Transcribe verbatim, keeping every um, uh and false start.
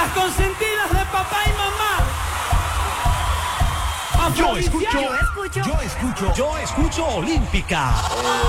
Las consentidas de papá y mamá. Yo escucho, Afrodisíaco. yo escucho, yo escucho Olímpica.